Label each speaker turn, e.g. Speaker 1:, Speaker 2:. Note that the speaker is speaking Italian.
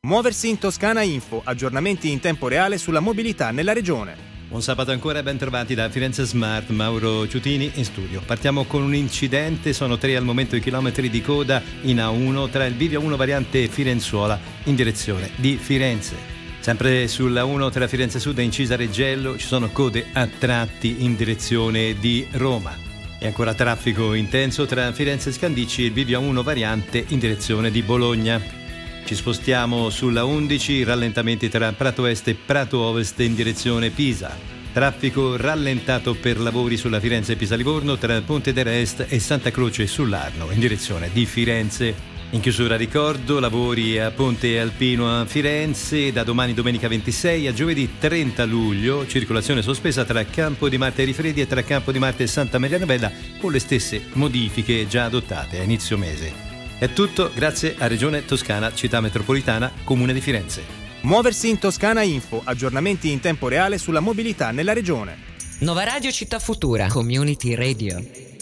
Speaker 1: Muoversi in Toscana Info, aggiornamenti in tempo reale sulla mobilità nella regione.
Speaker 2: Buon sabato ancora e ben trovati da Firenze Smart, Mauro Ciutini in studio. Partiamo con un incidente, sono 3 al momento i chilometri di coda in A1 tra il bivio 1 variante Firenzuola in direzione di Firenze. Sempre sulla 1 tra Firenze Sud e Incisa Reggello ci sono code a tratti in direzione di Roma. E ancora traffico intenso tra Firenze Scandicci e il bivio 1 variante in direzione di Bologna. Ci spostiamo sulla 11, rallentamenti tra Prato Est e Prato Ovest in direzione Pisa. Traffico rallentato per lavori sulla Firenze-Pisa-Livorno tra Pontedera Est e Santa Croce sull'Arno in direzione di Firenze. In chiusura ricordo, lavori a Ponte Alpino a Firenze da domani domenica 26 a giovedì 30 luglio, circolazione sospesa tra Campo di Marte e Rifredi e tra Campo di Marte e Santa Maria Novella con le stesse modifiche già adottate a inizio mese. È tutto grazie a Regione Toscana, Città Metropolitana, Comune di Firenze.
Speaker 1: Muoversi in Toscana Info, aggiornamenti in tempo reale sulla mobilità nella regione.
Speaker 3: Nova Radio Città Futura, Community Radio.